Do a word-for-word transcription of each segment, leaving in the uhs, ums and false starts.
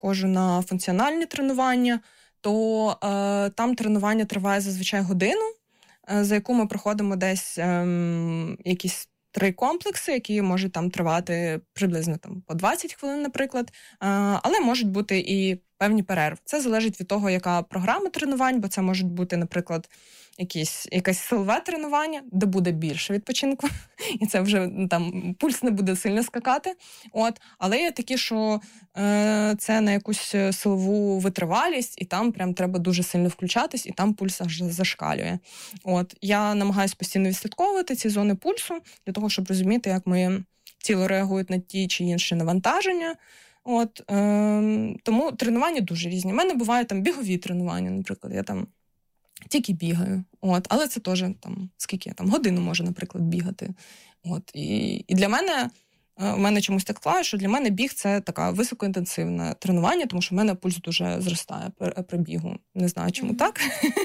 ходжу на функціональні тренування, то е, там тренування триває зазвичай годину, е, за яку ми проходимо десь е, якісь три комплекси, які можуть там тривати приблизно там по двадцять хвилин, наприклад, е, але можуть бути і певні перерви. Це залежить від того, яка програма тренувань, бо це можуть бути, наприклад, якісь, якесь силове тренування, де буде більше відпочинку, і це вже там пульс не буде сильно скакати. От. Але є такі, що е, це на якусь силову витривалість, і там прям треба дуже сильно включатись, і там пульс аж зашкалює. От. Я намагаюся постійно відслідковувати ці зони пульсу, для того, щоб розуміти, як моє тіло реагує на ті чи інші навантаження. От, е, тому тренування дуже різні. У мене бувають там бігові тренування, наприклад, я там тільки бігаю. От, але це теж там, скільки я там, годину можу, наприклад, бігати. От, і, і для мене, е, у мене чомусь так склалося, що для мене біг – це така високоінтенсивне тренування, тому що в мене пульс дуже зростає при, при бігу. Не знаю, чому mm-hmm. так.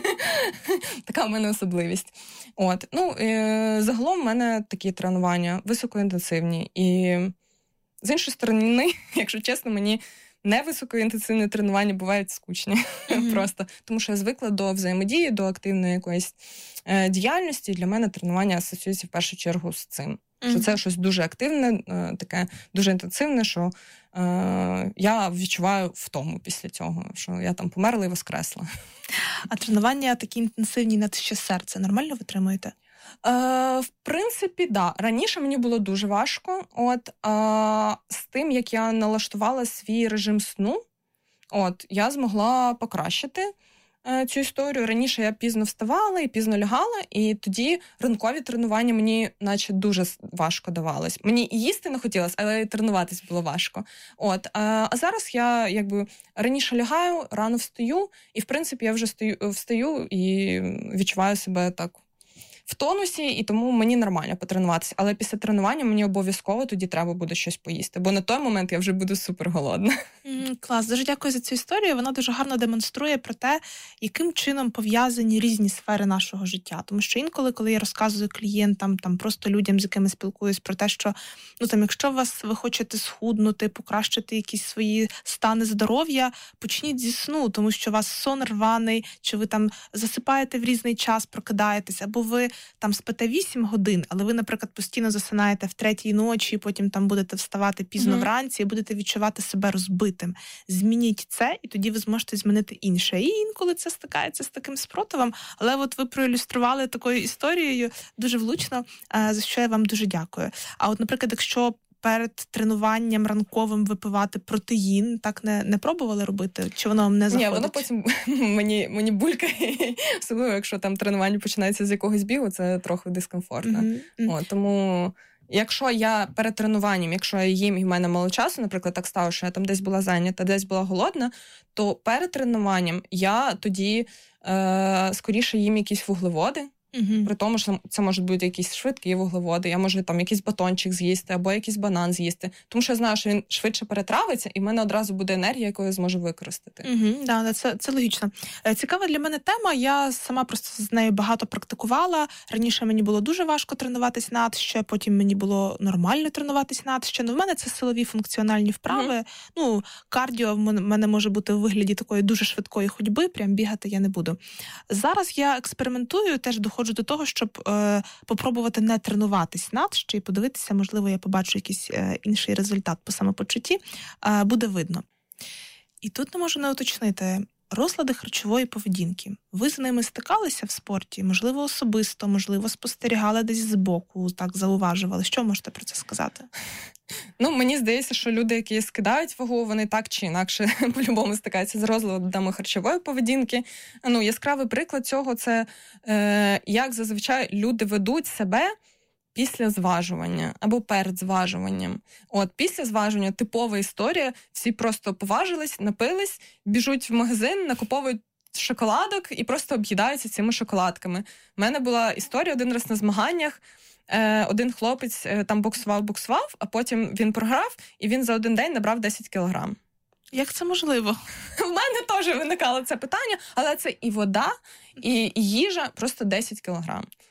Така в мене особливість. От, ну, е, загалом в мене такі тренування високоінтенсивні. І з іншої сторони, якщо чесно, мені невисокоінтенсивні тренування бувають скучні. Mm-hmm. Просто. Тому що я звикла до взаємодії, до активної якоїсь е, діяльності. Для мене тренування асоціюється в першу чергу з цим. Mm-hmm. Що це щось дуже активне, е, таке дуже інтенсивне, що е, я відчуваю втому після цього, що я там померла і воскресла. А тренування такі інтенсивні на ще серце нормально витримуєте? Е, в принципі, да. Раніше мені було дуже важко. От, е, з тим, як я налаштувала свій режим сну, от, я змогла покращити е, цю історію. Раніше я пізно вставала і пізно лягала, і тоді ранкові тренування мені наче дуже важко давались. Мені і їсти не хотілося, але і тренуватись було важко. От, е, а зараз я якби раніше лягаю, рано встаю, і в принципі я вже стою, встаю і відчуваю себе так в тонусі, і тому мені нормально потренуватися. Але після тренування мені обов'язково тоді треба буде щось поїсти, бо на той момент я вже буду супер голодна. Mm, клас, дуже дякую за цю історію. Вона дуже гарно демонструє про те, яким чином пов'язані різні сфери нашого життя. Тому що інколи, коли я розказую клієнтам, там просто людям, з якими спілкуюсь, про те, що ну там, якщо вас ви хочете схуднути, покращити якісь свої стани здоров'я, почніть зі сну, тому що у вас сон рваний, чи ви там засипаєте в різний час, прокидаєтесь, або ви там спите вісім годин, але ви, наприклад, постійно засинаєте в третій ночі, потім там будете вставати пізно mm-hmm. вранці і будете відчувати себе розбитим. Змініть це, і тоді ви зможете змінити інше. І інколи це стикається з таким спротивом, але от ви проілюстрували такою історією дуже влучно, за що я вам дуже дякую. А от, наприклад, якщо перед тренуванням ранковим випивати протеїн, так не, не пробували робити? Чи воно вам не заходить? Ні, воно потім мені, мені булькає, особливо якщо там тренування починається з якогось бігу, це трохи дискомфортно. Mm-hmm. Mm-hmm. О, тому якщо я перед тренуванням, якщо я їм і в мене мало часу, наприклад, так стало, що я там десь була зайнята, десь була голодна, то перед тренуванням я тоді е, скоріше їм якісь вуглеводи. Угу. При тому, що це можуть бути якісь швидкі вуглеводи, я можу там якийсь батончик з'їсти або якийсь банан з'їсти. Тому що я знаю, що він швидше перетравиться, і в мене одразу буде енергія, яку я зможу використати. Угу, да, це, це логічно. Цікава для мене тема, я сама просто з нею багато практикувала. Раніше мені було дуже важко тренуватись надще, потім мені було нормально тренуватись надще. Ну, в мене це силові функціональні вправи. Угу. Ну, кардіо в мене може бути у вигляді такої дуже швидкої ходьби, прям бігати я не буду. Зараз я експериментую, теж доходжу до того, щоб е, попробувати не тренуватись надще і подивитися, можливо, я побачу якийсь е, інший результат по самопочутті, е, буде видно. І тут не можу не уточнити. Розлади харчової поведінки. Ви з ними стикалися в спорті? Можливо, особисто, можливо, спостерігали десь збоку, так зауважували. Що можете про це сказати? Ну, мені здається, що люди, які скидають вагу, вони так чи інакше по-любому стикаються з розладами харчової поведінки. Ну, яскравий приклад цього – це е, як зазвичай люди ведуть себе після зважування або перед зважуванням. От, після зважування типова історія, всі просто поважились, напились, біжуть в магазин, накуповують шоколадок і просто об'їдаються цими шоколадками. У мене була історія один раз на змаганнях. Е, один хлопець е, там боксував-боксував, а потім він програв, і він за один день набрав десять кілограм. Як це можливо? В мене теж виникало це питання, але це і вода, і, і їжа, просто десять кілограм.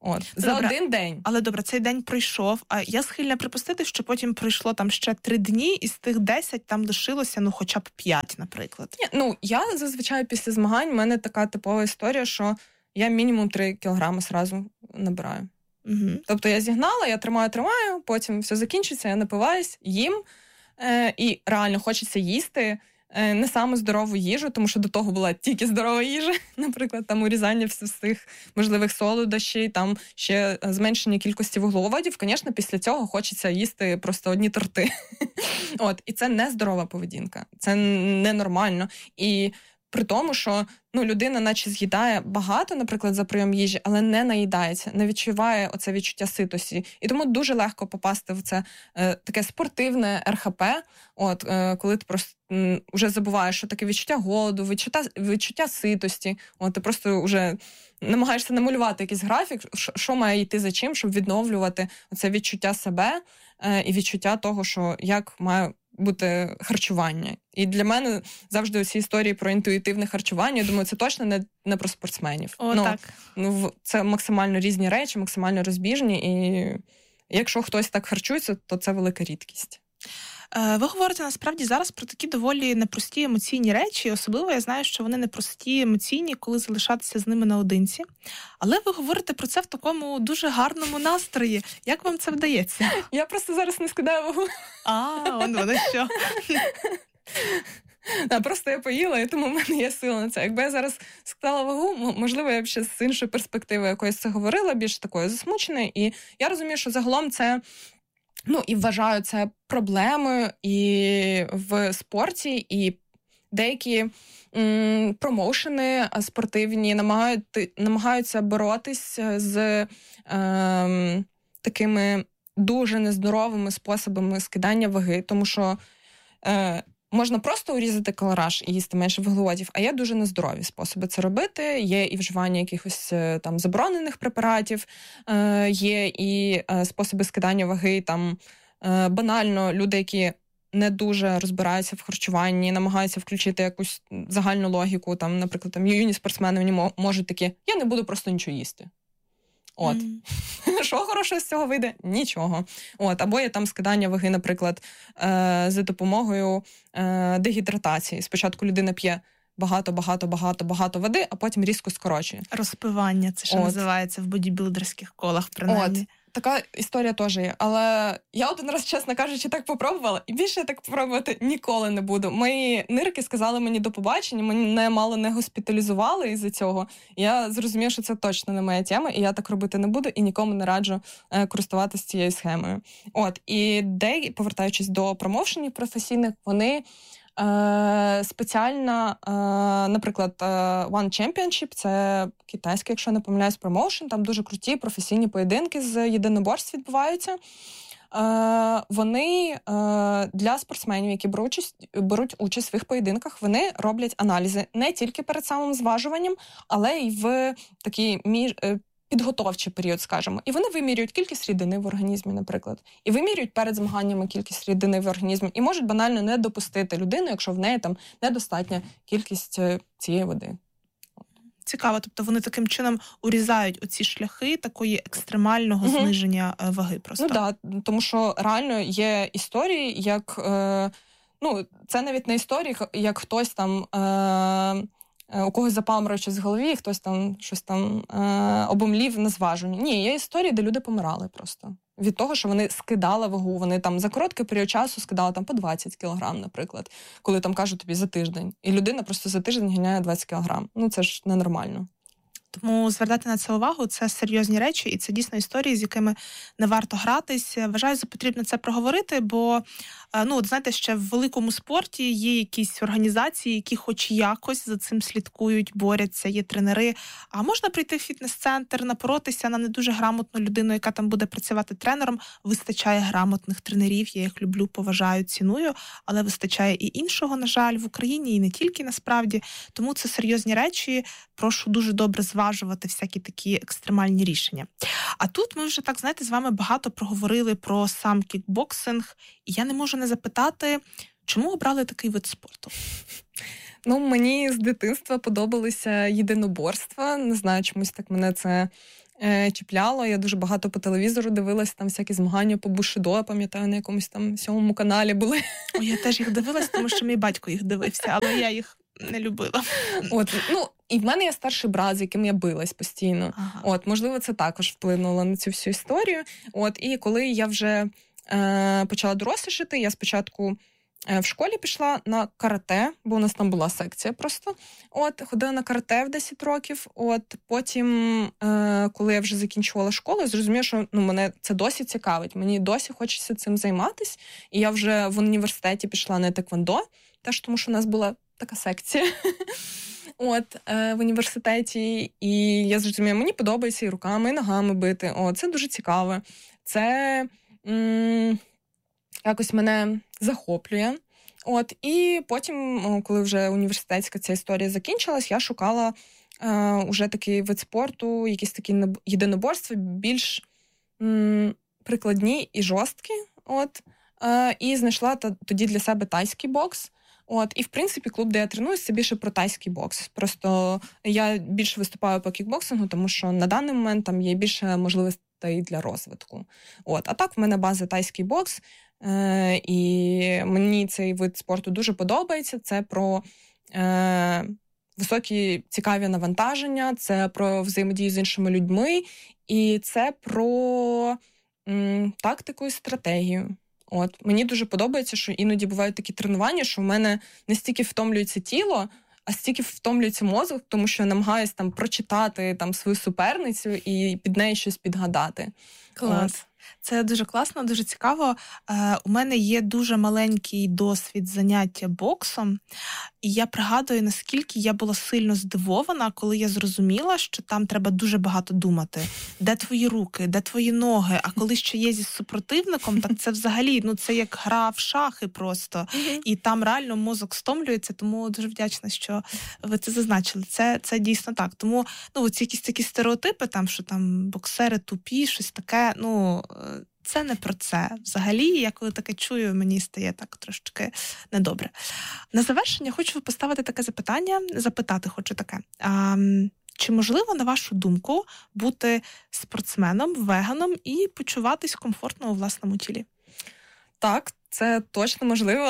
От, за добре, один день. Але добре, цей день пройшов, а я схильна припустити, що потім пройшло там ще три дні, і з тих десять там лишилося, ну, хоча б п'ять, наприклад. Ні, ну, я зазвичай після змагань, в мене така типова історія, що я мінімум три кілограми сразу набираю. Угу. Тобто я зігнала, я тримаю-тримаю, потім все закінчиться, я напиваюсь, їм, е, і реально хочеться їсти е, не саме здорову їжу, тому що до того була тільки здорова їжа, наприклад, там урізання всіх можливих солодощів, там ще зменшення кількості вуглеводів. Звісно, після цього хочеться їсти просто одні торти. От, і це не здорова поведінка, це ненормально. І при тому, що ну, людина наче з'їдає багато, наприклад, за прийом їжі, але не наїдається, не відчуває оце відчуття ситості. І тому дуже легко попасти в це е, таке спортивне ер ха пе, от, е, коли ти просто м, вже забуваєш, що таке відчуття голоду, відчуття, відчуття ситості. От, ти просто вже намагаєшся намалювати якийсь графік, що має йти за чим, щоб відновлювати оце відчуття себе е, і відчуття того, що як має бути харчування. І для мене завжди оці історії про інтуїтивне харчування, я думаю, це точно не, не про спортсменів. О, ну, так. Ну, це максимально різні речі, максимально розбіжні, і якщо хтось так харчується, то це велика рідкість. Ви говорите, насправді, зараз про такі доволі непрості емоційні речі, особливо я знаю, що вони непрості емоційні, коли залишатися з ними наодинці. Але ви говорите про це в такому дуже гарному настрої. Як вам це вдається? Я просто зараз не скидаю вагу. А, он воно що. А, просто я поїла, і тому в мене є сила на це. Якби я зараз склала вагу, можливо, я б ще з іншої перспективи якоїсь це говорила, більш такою засмученою. І я розумію, що загалом це, ну, і вважаю це проблемою і в спорті, і деякі м, промоушени спортивні намагають, намагаються боротись з е, такими дуже нездоровими способами скидання ваги, тому що е, можна просто урізати калораж і їсти менше вуглеводів, а є дуже нездорові способи це робити. Є і вживання якихось там заборонених препаратів, е, є і е, способи скидання ваги, там е, банально люди, які не дуже розбираються в харчуванні, намагаються включити якусь загальну логіку, там, наприклад, там юні спортсмени вони можуть такі, я не буду просто нічого їсти. От. Mm. Що хорошого з цього вийде? Нічого. От. Або є там скидання ваги, наприклад, е- за допомогою е- дегідратації. Спочатку людина п'є багато-багато-багато-багато води, а потім різко скорочує. Розпивання, це ще називається в бодібілдерських колах, принаймні. От. Така історія теж є. Але я один раз, чесно кажучи, так попробувала, і більше я так попробувати ніколи не буду. Мої нирки сказали мені до побачення, мене мало не госпіталізували із-за цього. Я зрозуміла, що це точно не моя тема, і я так робити не буду, і нікому не раджу е, користуватися цією схемою. От, і де, повертаючись до промоушенів професійних, вони Е, спеціальна, е, наприклад, One Championship, це китайський, якщо не помиляюсь, промоушен, там дуже круті професійні поєдинки з єдиноборств відбуваються. Е, вони е, для спортсменів, які беруть участь, беруть участь в своїх поєдинках, вони роблять аналізи не тільки перед самим зважуванням, але й в такій між підготовчий період, скажімо. І вони вимірюють кількість рідини в організмі, наприклад. І вимірюють перед змаганнями кількість рідини в організмі. І можуть банально не допустити людину, якщо в неї там недостатня кількість цієї води. Цікаво, тобто вони таким чином урізають оці шляхи такої екстремального угу. зниження ваги просто. Ну так, да, тому що реально є історії, як, е, ну, це навіть не історії, як хтось там е, у когось запаморочить з голові, хтось там щось там е, обомлів на зваженні. Ні, є історії, де люди помирали просто. Від того, що вони скидали вагу, вони там за короткий період часу скидали там по двадцять кілограм, наприклад, коли там кажуть тобі за тиждень. І людина просто за тиждень ганяє двадцять кілограм. Ну, це ж ненормально. Тому звертати на це увагу – це серйозні речі, і це дійсно історії, з якими не варто гратись. Вважаю, за потрібно це проговорити, бо, ну, от знаєте, ще в великому спорті є якісь організації, які хоч якось за цим слідкують, борються, є тренери. А можна прийти в фітнес-центр, напоротися на не дуже грамотну людину, яка там буде працювати тренером. Вистачає грамотних тренерів, я їх люблю, поважаю, ціную, але вистачає і іншого, на жаль, в Україні, і не тільки насправді. Тому це серйозні речі. Прошу дуже добре зважувати всякі такі екстремальні рішення. А тут ми вже, так, знаєте, з вами багато проговорили про сам кікбоксинг, і я не можу не запитати, чому обрали такий вид спорту? Ну, мені з дитинства подобалися єдиноборства. Не знаю, чомусь так мене це е, чіпляло. Я дуже багато по телевізору дивилась, там всякі змагання по бушидо, пам'ятаю, на якомусь там сьомому каналі були. О, я теж їх дивилась, тому що мій батько їх дивився, але я їх не любила. От, ну, і в мене є старший брат, з яким я билась постійно. Ага. От, можливо, це також вплинуло на цю всю історію. От, і коли я вже е, почала дорослішати, я спочатку е, в школі пішла на карате, бо у нас там була секція просто. От, ходила на карате в десять років. От, потім, е, коли я вже закінчувала школу, зрозуміла, що ну, мене це досі цікавить. Мені досі хочеться цим займатися. І я вже в університеті пішла на теквондо, теж тому що у нас була така секція. От, е, в університеті, і я зрозуміла, мені подобається і руками, і ногами бити. О, це дуже цікаво. Це м- якось мене захоплює. От, і потім, коли вже університетська ця історія закінчилась, я шукала е, уже такий вид спорту, якісь такі єдиноборства, більш м- прикладні і жорсткі. От, е, і знайшла тоді для себе тайський бокс. От, і, в принципі, клуб, де я тренуюсь, це більше про тайський бокс. Просто я більше виступаю по кікбоксингу, тому що на даний момент там є більше можливостей для розвитку. От, а так, в мене база тайський бокс, е- і мені цей вид спорту дуже подобається. Це про е- високі цікаві навантаження, це про взаємодію з іншими людьми, і це про м- тактику і стратегію. От, мені дуже подобається, що іноді бувають такі тренування, що в мене не стільки втомлюється тіло, а стільки втомлюється мозок, тому що я намагаюся там прочитати там свою суперницю і під неї щось підгадати. Клас. От. Це дуже класно, дуже цікаво. Е, у мене є дуже маленький досвід заняття боксом, і я пригадую, наскільки я була сильно здивована, коли я зрозуміла, що там треба дуже багато думати. Де твої руки, де твої ноги, а коли ще є зі супротивником, так це взагалі, ну це як гра в шахи просто. І там реально мозок стомлюється, тому дуже вдячна, що ви це зазначили. Це, це дійсно так. Тому, ну, оці якісь такі стереотипи, там, що там боксери тупі, щось таке, ну, це не про це. Взагалі, я коли таке чую, мені стає так трошки недобре. На завершення хочу поставити таке запитання, запитати хочу таке. А, чи можливо, на вашу думку, бути спортсменом, веганом і почуватись комфортно у власному тілі? Так, це точно можливо.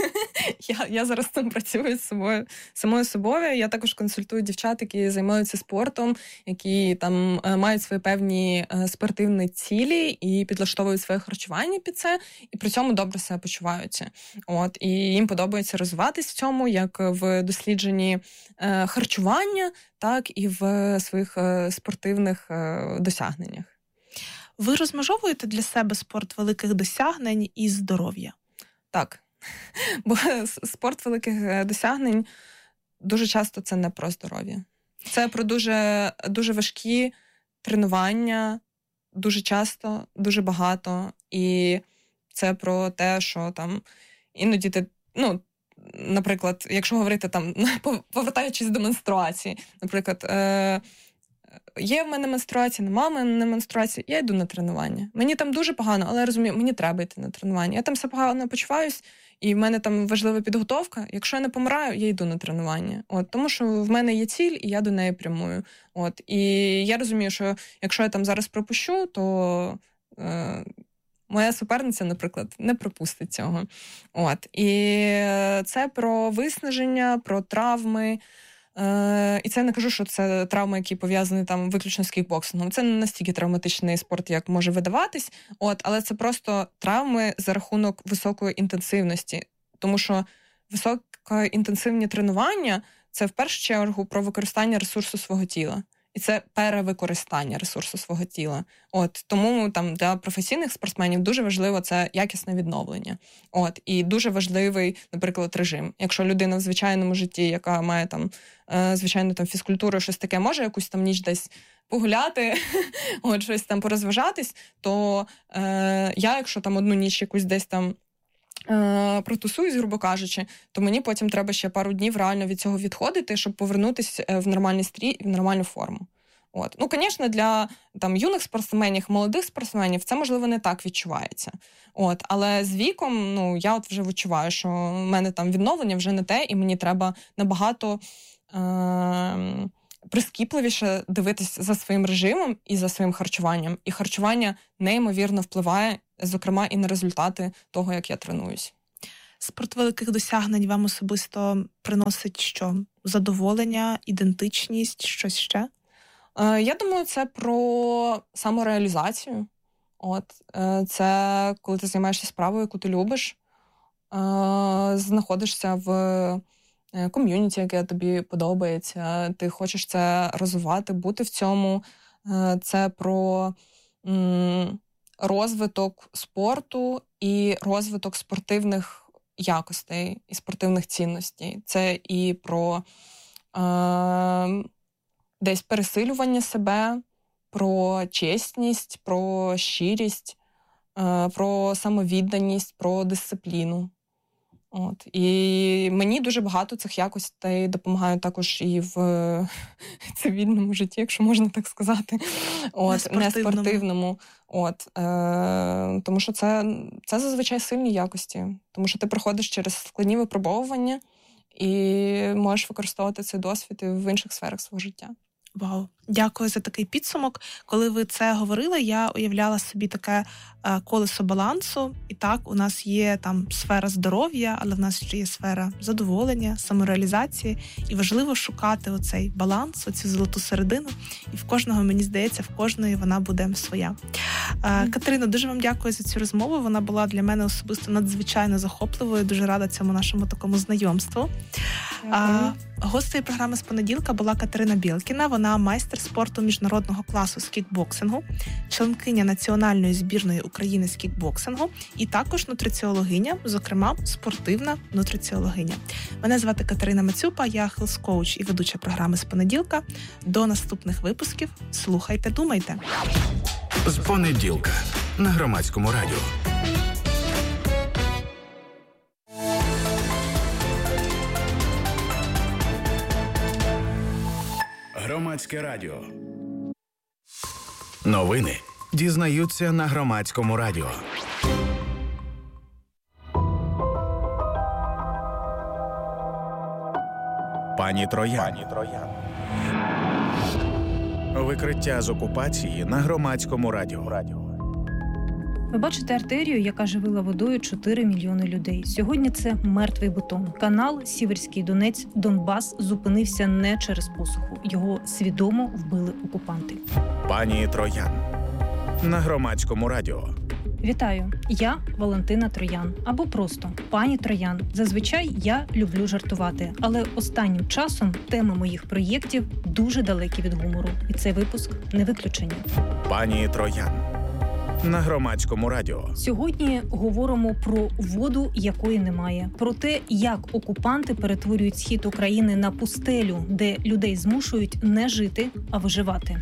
Я, я зараз там працюю з собою, самою собою. Я також консультую дівчат, які займаються спортом, які там мають свої певні спортивні цілі і підлаштовують своє харчування під це, і при цьому добре себе почуваються. От, і їм подобається розвиватись в цьому, як в дослідженні е, харчування, так і в своїх е, спортивних е, досягненнях. Ви розмежовуєте для себе спорт великих досягнень і здоров'я? Так. Бо спорт великих досягнень дуже часто це не про здоров'я. Це про дуже, дуже важкі тренування, дуже часто, дуже багато. І це про те, що там іноді ти, ну, наприклад, якщо говорити там, повертаючись до менструації, наприклад, е- є в мене менструація, нема в мене менструації, я йду на тренування. Мені там дуже погано, але я розумію, мені треба йти на тренування. Я там все погано почуваюсь, і в мене там важлива підготовка. Якщо я не помираю, я йду на тренування. От, тому що в мене є ціль, і я до неї прямую. От, і я розумію, що якщо я там зараз пропущу, то е, моя суперниця, наприклад, не пропустить цього. От, і це про виснаження, про травми. Е, і це не кажу, що це травми, які пов'язані там виключно з кікбоксингом. Це не настільки травматичний спорт, як може видаватись, от, але це просто травми за рахунок високої інтенсивності. Тому що високоінтенсивні тренування – це в першу чергу про використання ресурсу свого тіла. І це перевикористання ресурсу свого тіла. От, тому там для професійних спортсменів дуже важливо це якісне відновлення. От, і дуже важливий, наприклад, режим. Якщо людина в звичайному житті, яка має там, е, звичайно, там фізкультуру, щось таке, може якусь там ніч десь погуляти, от, щось там порозважатись, то е, я, якщо там одну ніч якусь десь там е, протусуюсь, грубо кажучи, то мені потім треба ще пару днів реально від цього відходити, щоб повернутися в нормальний стрій, в нормальну форму. От. Ну, звісно, для там, юних спортсменів, молодих спортсменів це, можливо, не так відчувається. От. Але з віком, ну, я от вже відчуваю, що в мене там відновлення вже не те, і мені треба набагато е- прискіпливіше дивитись за своїм режимом і за своїм харчуванням. І харчування неймовірно впливає, зокрема, і на результати того, як я тренуюсь. Спорт великих досягнень вам особисто приносить що? Задоволення, ідентичність, щось ще? Е, я думаю, це про самореалізацію. От, е, це коли ти займаєшся справою, яку ти любиш, е, знаходишся в ком'юніті, яке тобі подобається, ти хочеш це розвивати, бути в цьому. Це про м, розвиток спорту і розвиток спортивних якостей і спортивних цінностей. Це і про е, десь пересилювання себе, про чесність, про щирість, е, про самовідданість, про дисципліну. От. І мені дуже багато цих якостей допомагають також і в цивільному житті, якщо можна так сказати. От, не спортивному. От, е, тому що це, це зазвичай сильні якості. Тому що ти проходиш через складні випробовування і можеш використовувати цей досвід і в інших сферах свого життя. Вау, дякую за такий підсумок. Коли ви це говорили, я уявляла собі таке е, колесо балансу. І так, у нас є там сфера здоров'я, але в нас ще є сфера задоволення, самореалізації. І важливо шукати оцей баланс, оцю золоту середину. І в кожного, мені здається, в кожної вона буде своя. Е, Катерино, дуже вам дякую за цю розмову. Вона була для мене особисто надзвичайно захопливою. Дуже рада цьому нашому такому знайомству. А, гостею програми з понеділка була Катерина Білкіна. Вона майстер спорту міжнародного класу з кікбоксингу, членкиня національної збірної України з кікбоксингу і також нутриціологиня, зокрема спортивна нутриціологиня. Мене звати Катерина Мацюпа, я хелс-коуч і ведуча програми з понеділка. До наступних випусків. Слухайте, думайте. З понеділка на Громадському радіо. Громадське радіо. Новини дізнаються на Громадському радіо. Пані Троян. Пані Троян. Викриття з окупації на Громадському радіо. Ви бачите артерію, яка живила водою чотири мільйони людей. Сьогодні це мертвий бетон. Канал Сіверський Донець, Донбас зупинився не через посуху. Його свідомо вбили окупанти. Пані Троян. На Громадському радіо. Вітаю, я Валентина Троян. Або просто пані Троян. Зазвичай я люблю жартувати, але останнім часом теми моїх проєктів дуже далекі від гумору. І цей випуск не виключення. Пані Троян. На Громадському радіо. Сьогодні говоримо про воду, якої немає. Про те, як окупанти перетворюють схід України на пустелю, де людей змушують не жити, а виживати.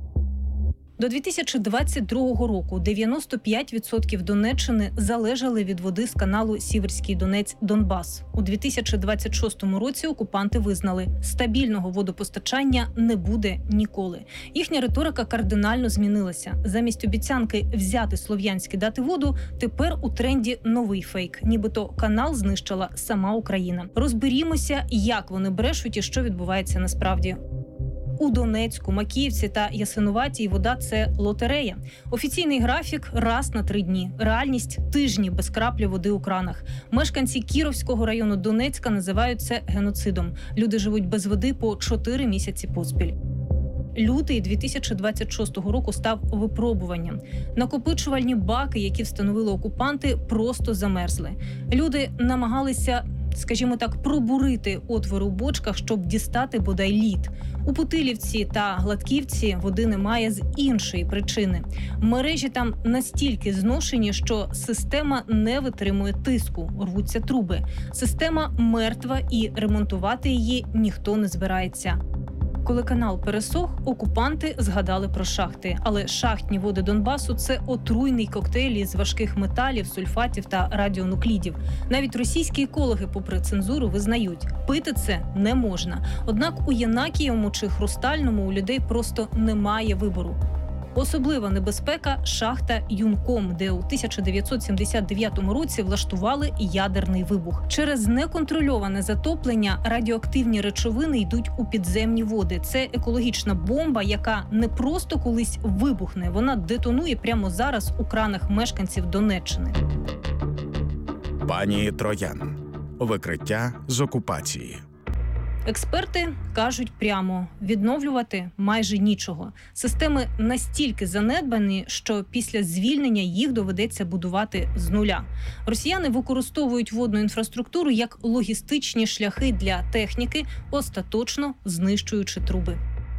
До дві тисячі двадцять другого року дев'яносто п'ять відсотків Донеччини залежали від води з каналу Сіверський Донець Донбас. У дві тисячі двадцять шостому році окупанти визнали, стабільного водопостачання не буде ніколи. Їхня риторика кардинально змінилася. Замість обіцянки взяти Слов'янськ і дати воду, тепер у тренді новий фейк. Нібито канал знищила сама Україна. Розберімося, як вони брешуть і що відбувається насправді. У Донецьку, Макіївці та Ясинуватій вода – це лотерея. Офіційний графік – раз на три дні. Реальність – тижні без краплі води у кранах. Мешканці Кіровського району Донецька називають це геноцидом. Люди живуть без води по чотири місяці поспіль. Лютий дві тисячі двадцять шостого року став випробуванням. Накопичувальні баки, які встановили окупанти, просто замерзли. Люди намагалися, скажімо так, пробурити отвори у бочках, щоб дістати бодай лід. У Путилівці та Гладківці води немає з іншої причини. Мережі там настільки зношені, що система не витримує тиску, рвуться труби. Система мертва і ремонтувати її ніхто не збирається. Коли канал пересох, окупанти згадали про шахти. Але шахтні води Донбасу – це отруйний коктейль із важких металів, сульфатів та радіонуклідів. Навіть російські екологи, попри цензуру, визнають – пити це не можна. Однак у Єнакієвому чи Хрустальному у людей просто немає вибору. Особлива небезпека – шахта Юнком, де у тисяча дев'ятсот сімдесят дев'ятому році влаштували ядерний вибух. Через неконтрольоване затоплення радіоактивні речовини йдуть у підземні води. Це екологічна бомба, яка не просто колись вибухне, вона детонує прямо зараз у кранах мешканців Донеччини. Пані Троян. Викриття з окупації. Експерти кажуть прямо – відновлювати майже нічого. Системи настільки занедбані, що після звільнення їх доведеться будувати з нуля. Росіяни використовують водну інфраструктуру як логістичні шляхи для техніки, остаточно знищуючи труби.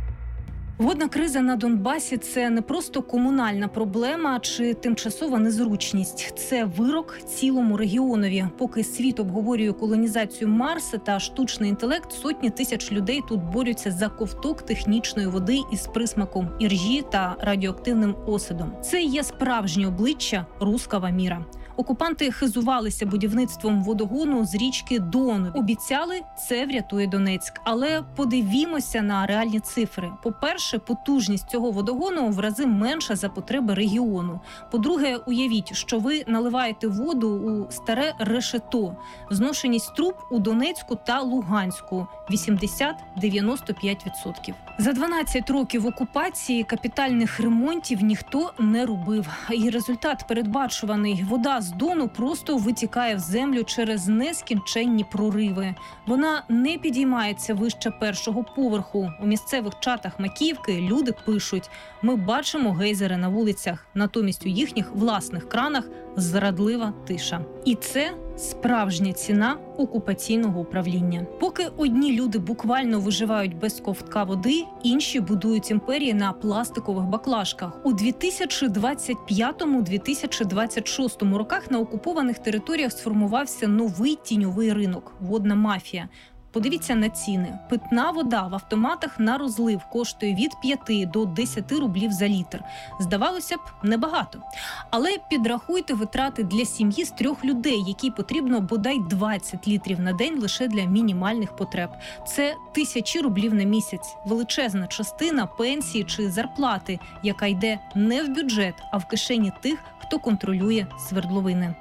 Водна криза на Донбасі – це не просто комунальна проблема чи тимчасова незручність. Це вирок цілому регіонові. Поки світ обговорює колонізацію Марса та штучний інтелект, сотні тисяч людей тут борються за ковток технічної води із присмаком іржі та радіоактивним осадом. Це є справжнє обличчя руского міра. Окупанти хизувалися будівництвом водогону з річки Дон. Обіцяли, це врятує Донецьк. Але подивімося на реальні цифри. По-перше, потужність цього водогону в рази менша за потреби регіону. По-друге, уявіть, що ви наливаєте воду у старе решето. Зношеність труб у Донецьку та Луганську – вісімдесят-дев'яносто п'ять відсотків. За дванадцять років окупації капітальних ремонтів ніхто не робив. І результат передбачуваний. Вода з Дону просто витікає в землю через нескінченні прориви. Вона не підіймається вище першого поверху. У місцевих чатах Макіївки люди пишуть: «Ми бачимо гейзери на вулицях, натомість у їхніх власних кранах зрадлива тиша». І це справжня ціна окупаційного управління. Поки одні люди буквально виживають без ковтка води, інші будують імперії на пластикових баклажках. У дві тисячі двадцять п'ятому - дві тисячі двадцять шостому роках на окупованих територіях сформувався новий тіньовий ринок – водна мафія. Подивіться на ціни. Питна вода в автоматах на розлив коштує від п'яти до десяти рублів за літр. Здавалося б, небагато. Але підрахуйте витрати для сім'ї з трьох людей, якій потрібно бодай двадцять літрів на день лише для мінімальних потреб. Це тисячі рублів на місяць. Величезна частина пенсії чи зарплати, яка йде не в бюджет, а в кишені тих, хто контролює свердловини.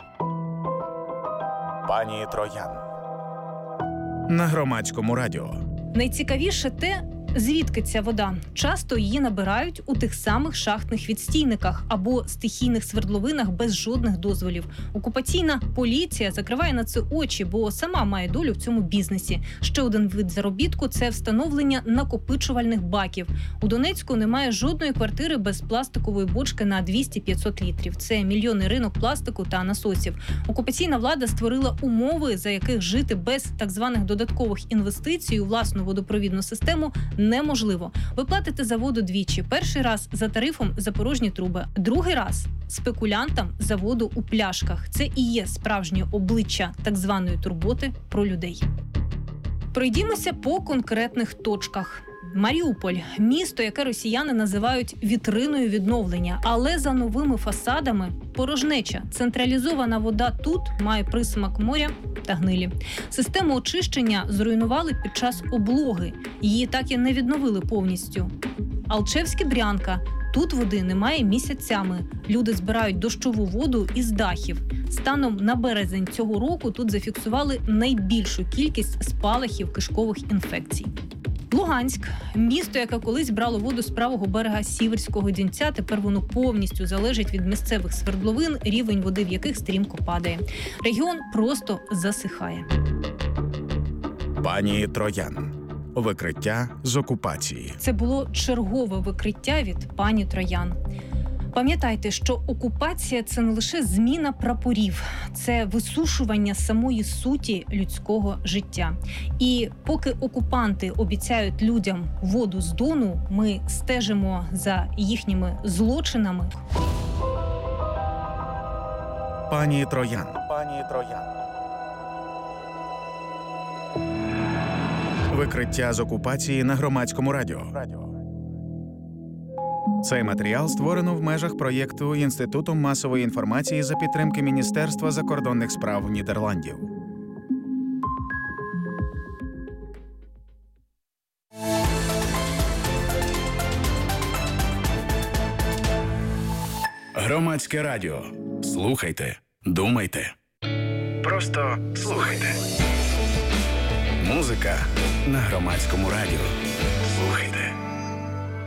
Пані Троян. На Громадському радіо. Найцікавіше те, звідки ця вода. Часто її набирають у тих самих шахтних відстійниках або стихійних свердловинах без жодних дозволів. Окупаційна поліція закриває на це очі, бо сама має долю в цьому бізнесі. Ще один вид заробітку – це встановлення накопичувальних баків. У Донецьку немає жодної квартири без пластикової бочки на двісті-п'ятсот літрів. Це мільйонний ринок пластику та насосів. Окупаційна влада створила умови, за яких жити без так званих додаткових інвестицій у власну водопровідну систему неможливо. Ви платите за воду двічі. Перший раз за тарифом за порожні труби, другий раз спекулянтам за воду у пляшках. Це і є справжнє обличчя так званої турботи про людей. Пройдімося по конкретних точках. Маріуполь – місто, яке росіяни називають вітриною відновлення, але за новими фасадами – порожнеча. Централізована вода тут має присмак моря та гнилі. Систему очищення зруйнували під час облоги. Її так і не відновили повністю. Алчевське-Брянка – тут води немає місяцями. Люди збирають дощову воду із дахів. Станом на березень цього року тут зафіксували найбільшу кількість спалахів кишкових інфекцій. Луганськ – місто, яке колись брало воду з правого берега Сіверського Донця, тепер воно повністю залежить від місцевих свердловин, рівень води в яких стрімко падає. Регіон просто засихає. Пані Троян. Викриття з окупації. Це було чергове викриття від пані Троян. Пам'ятайте, що окупація – це не лише зміна прапорів, це висушування самої суті людського життя. І поки окупанти обіцяють людям воду з Дону, ми стежимо за їхніми злочинами. Пані Троян. Пані Троян. Викриття з окупації на Громадському радіо. Цей матеріал створено в межах проєкту Інституту масової інформації за підтримки Міністерства закордонних справ Нідерландів. Громадське радіо. Слухайте, думайте. Просто слухайте. Музика на Громадському радіо.